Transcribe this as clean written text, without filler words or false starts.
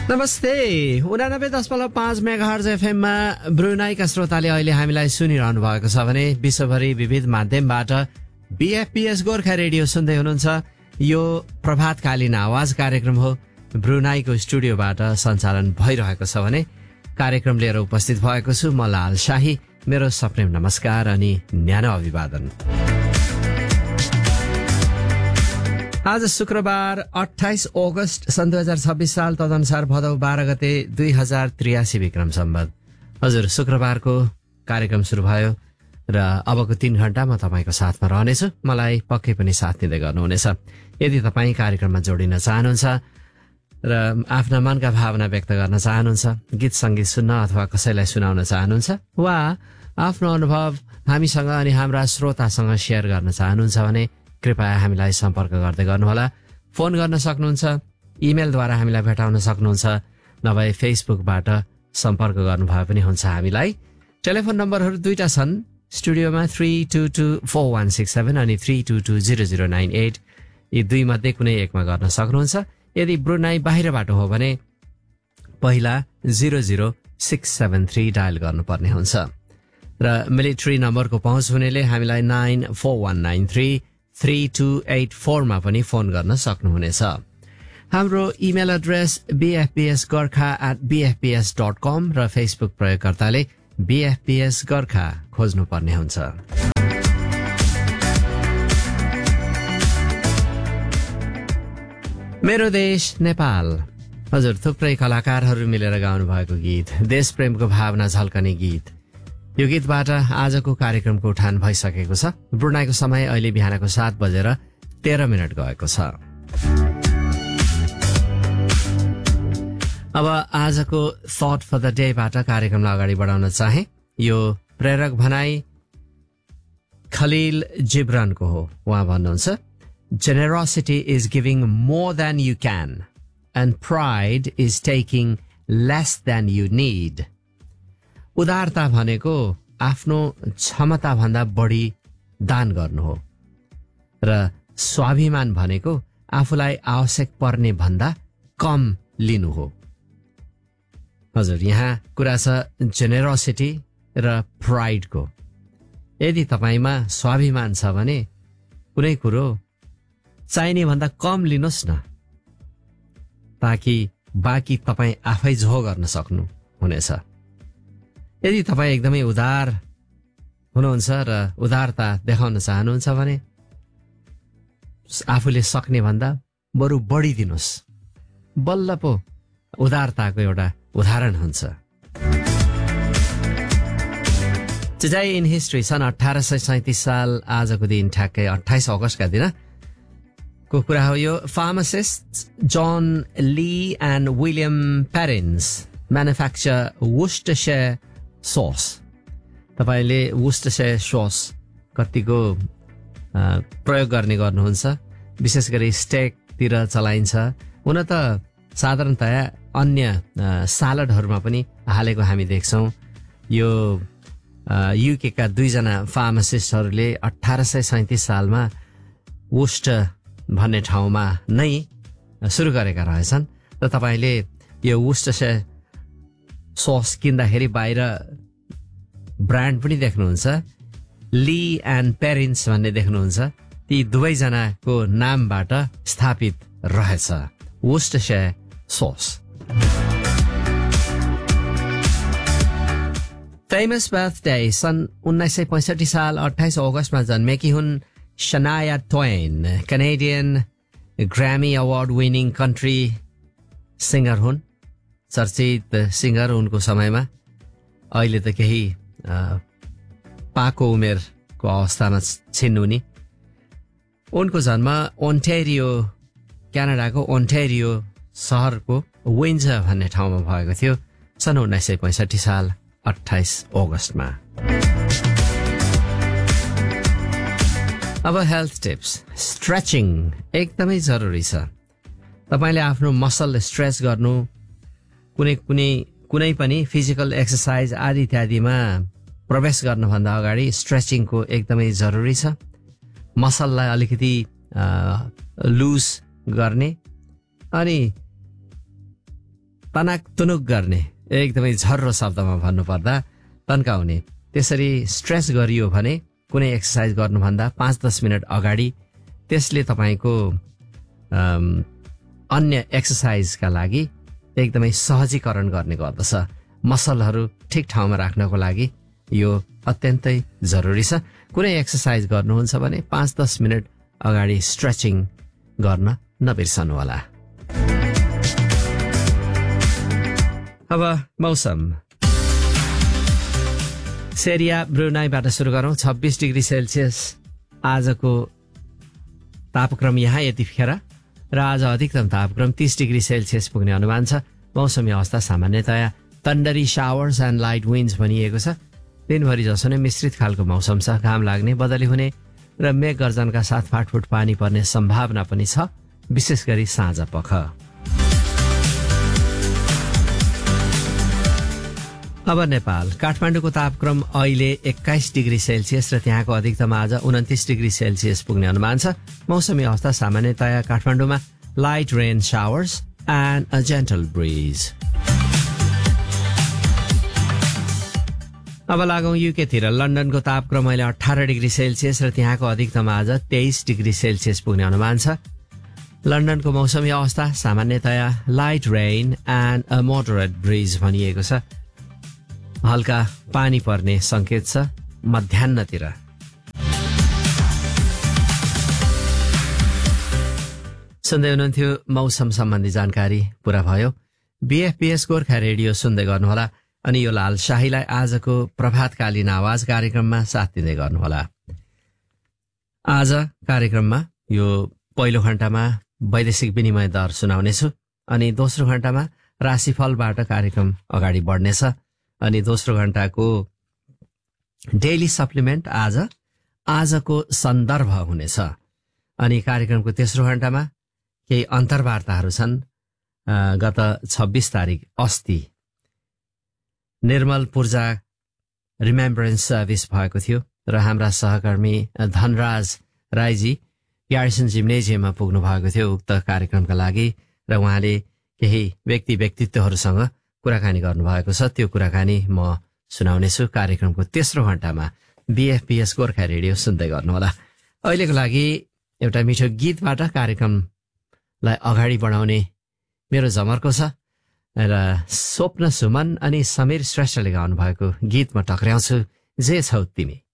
नमस्ते 89.5 मेगाहर्ज एफएममा ब्रुनाईका श्रोताले अहिले हामीलाई सुनिरहनु भएको छ भने विश्वभरि विविध माध्यमबाट बीएफपीएस गोर्खा रेडियो सुन्दै हुनुहुन्छ। यो प्रभातकालीन आवाज कार्यक्रम हो, ब्रुनाईको स्टुडियोबाट सञ्चालन भइरहेको छ भने कार्यक्रम लिएर उपस्थित भएको छु म लाल शाही। मेरो सप्रेम नमस्कार अनि न्यानो अभिवादन। आज शुक्रबार 28 अगस्त सन् 2026 साल, तदनुसार भदौ 12 गते 2083 विक्रम सम्वत। हजुर, शुक्रबारको कार्यक्रम सुरु भयो र अबको 3 घण्टा म तपाईको साथमा रहनेछु। मलाई पक्कै पनि साथ दिँदै गर्नुहुनेछ। यदि तपाईँ कार्यक्रममा जोडिन चाहनुहुन्छ र आफ्ना मनका भावना व्यक्त गर्न चाहनुहुन्छ, गीत सङ्गीत सुन्न अथवा कसैलाई सुनाउन चाहनुहुन्छ वा आफ्नो अनुभव हामीसँग अनि हाम्रा श्रोतासँग सेयर गर्न चाहनुहुन्छ भने कृपया हामीलाई सम्पर्क गर्दै गर्नुहोला। फोन गर्न सक्नुहुन्छ, इमेलद्वारा हामीलाई भेटाउन सक्नुहुन्छ, नभए फेसबुकबाट सम्पर्क गर्नुभए पनि हुन्छ। हामीलाई टेलिफोन नम्बरहरू दुईटा छन् स्टुडियोमा, 32242167 अनि 32200988। यी दुई मध्ये कुनै एकमा गर्न सक्नुहुन्छ। यदि ब्रुनाई बाहिरबाट हो भने पहिला 00673 डायल गर्नुपर्ने हुन्छ र मिलिट्री नम्बरको पहुँच हुनेले हामीलाई 9419333284 मा पनि फोन गर्न सक्नुहुनेछ। हाम्रो इमेल एड्रेस bfpsgorkha@bfps.com र फेसबुक प्रयोगकर्ताले BFPS गोर्खा खोज्नुपर्ने हुन्छ। मेरो देश नेपाल। हजुर, थुप्रै कलाकारहरू मिलेर गाउनु भएको गीत, देश प्रेमको भावना झल्कने गीत। यो गीतबाट आजको कार्यक्रमको उठान भइसकेको छ। ब्रुनाईको समय अहिले बिहानको 7:13 गएको छ। अब आजको थट फर द डेबाट कार्यक्रमलाई अगाडि बढाउन चाहे। यो प्रेरक भनाई खलिल जिब्रानको हो। उहाँ भन्नुहुन्छ, Generosity is giving more than you can, and pride is taking less than you need. उदारता भनेको आफ्नो क्षमता भन्दा बढी दान गर्नु हो र स्वाभिमान भनेको आफूलाई आवश्यक पर्ने भन्दा कम लिनु हो। हजुर, यहाँ कुरा छ जेनेरोसिटी र प्राइडको। यदि तपाईमा स्वाभिमान छ भने कुनै कुरो चाहिने भन्दा कम लिनुहोस् न, ताकि बाँकी तपाईँ आफै जो गर्न सक्नु हुनेछ। यदि तपाईँ एकदमै उदार हुनुहुन्छ र उदारता देखाउन चाहनुहुन्छ भने आफूले सक्ने भन्दा बरु बढी दिनुहोस्। बल्ल पो उदारताको एउटा उदाहरण हुन्छ। टुडे इन हिस्ट्री, सन् 1837 साल आजको दिन, ठ्याक्कै 28 अगस्तका दिन को कुरा हो यो। फार्मासिस्ट जन ली and William parents manufacture Worcestershire sauce. तपाईँले वुस्टरशायर सस कतिको प्रयोग गर्नुहुन्छ, विशेष गरी स्टेकतिर चलाइन्छ। हुन त साधारणतया अन्य सालडहरूमा पनि हालेको हामी देख्छौँ। यो युके का 2जना फार्मासिस्टहरूले 1837 सालमा वुस्टर भन्ने ठाउँमा नै सुरु गरेका रहेछन्। र तपाईँले यो वुस्टरशायर सस किन्दाखेरि बाहिर ब्रान्ड पनि देख्नुहुन्छ, ली एन्ड पेरेन्स भन्ने देख्नुहुन्छ। ती दुवैजनाको नामबाट स्थापित रहेछ वुस्टरशायर सस। फेमस बर्थडे, सन् 1965 साल 28 अगस्तमा जन्मेकी हुन् शनाया ट्वेन। कैनेडियन ग्रामी अवार्ड विनिङ कन्ट्री सिङ्गर हुन्, चर्चित सिङ्गर उनको समयमा। अहिले त केही पाको उमेरको अवस्थामा छिन्नु नि। उनको जन्म ओन्टेरियो, क्यानाडाको ओन्टेरियो सहरको विन्जर भन्ने ठाउँमा भएको थियो सन् 1965 साल 28 अगस्तमा। अब हेल्थ टिप्स। स्ट्रेचिङ एकदमै जरुरी छ। तपाईँले आफ्नो मसल स्ट्रेच गर्नु, कुनै पनि फिजिकल एक्सर्साइज आदि इत्यादिमा प्रवेश गर्नुभन्दा अगाडि स्ट्रेचिङको एकदमै जरुरी छ। मसललाई अलिकति लुज गर्ने अनि तनाक तुनुक गर्ने, एकदमै झर्रो शब्दमा भन्नुपर्दा तन्काउने, त्यसरी स्ट्रेच गरियो भने कुनै एक्सर्साइज गर्नुभन्दा 5-10 मिनट अगाडि त्यसले तपाईँको अन्य एक्सर्साइजका लागि एकदमै सहजीकरण गर्ने गर्दछ। मसलहरू ठिक ठाउँमा राख्नको लागि यो अत्यन्तै जरुरी छ। कुनै एक्सर्साइज गर्नुहुन्छ भने 5-10 मिनट अगाडि स्ट्रेचिङ गर्न नबिर्सनुहोला। अब मौसम सेरिया ब्रुनाईबाट सुरु गरौँ। 26 डिग्री सेल्सियस आजको तापक्रम यहाँ यतिखेर र आज अधिकतम तापक्रम 30 डिग्री सेल्सियस पुग्ने अनुमान छ। मौसमी अवस्था सामान्यतया थन्डरी शावर्स एन्ड लाइट विन्ड्स भनिएको छ। दिनभरि जसो नै मिश्रित खालको मौसम छ। घाम लाग्ने, बदली हुने र मेघ गर्जनका साथ फाटफुट पानी पर्ने सम्भावना पनि छ, विशेष गरी साँझ पख। अब नेपाल काठमाडौँको तापक्रम अहिले 21 डिग्री सेल्सियस र त्यहाँको अधिकतम आज 29 डिग्री सेल्सियस पुग्ने अनुमान छ। मौसमी अवस्था सामान्यतया काठमाडौँमा light rain showers and a gentle bridge. अब लागौँ युकेतिर। लन्डनको तापक्रम अहिले 18 डिग्री सेल्सियस र त्यहाँको अधिकतम आज 23 डिग्री सेल्सियस पुग्ने अनुमान छ। लन्डनको मौसमी अवस्था सामान्यतया light rain and a moderate bridge भनिएको छ। हल्का पानी पर्ने संकेत छ मध्याह्नतिर। सुन्दै हुनुहुन्थ्यो मौसम सम्बन्धी जानकारी पूरा भयो। बीएफपीएस गोर्खा रेडियो सुन्दै गर्नुहोला अनि यो लाल शाहीलाई आजको प्रभातकालीन आवाज कार्यक्रममा साथ दिँदै गर्नुहोला। आज कार्यक्रममा यो पहिलो घण्टामा वैदेशिक विनिमय दर सुनाउनेछु अनि दोस्रो घण्टामा राशिफलबाट कार्यक्रम अगाडि बढ्नेछ अनि दोस्रो घण्टाको डेली सप्लिमेन्ट आजको सन्दर्भ हुनेछ अनि कार्यक्रमको तेस्रो घण्टामा केही अन्तर्वार्ताहरू छन्। गत 26 तारिक अस्ति निर्मल पूर्जा रिमेम्बरेन्स सर्भिस भएको थियो र हाम्रा सहकर्मी धनराज राईजी ग्यारिसन जिम्नेजियममा पुग्नु भएको थियो उक्त कार्यक्रमका लागि र उहाँले केही व्यक्तित्वहरूसँग कुराकानी गर्नुभएको छ। त्यो कुराकानी म सुनाउनेछु कार्यक्रमको तेस्रो घण्टामा। बीएफपीएस गोर्खा रेडियो सुन्दै गर्नुहोला। अहिलेको लागि एउटा मिठो गीतबाट कार्यक्रमलाई अगाडि बढाउने मेरो जमर्को छ र स्वप्न सुमन अनि समीर श्रेष्ठले गाउनु भएको गीत म टक्र्याउँछु, जे छौ तिमी।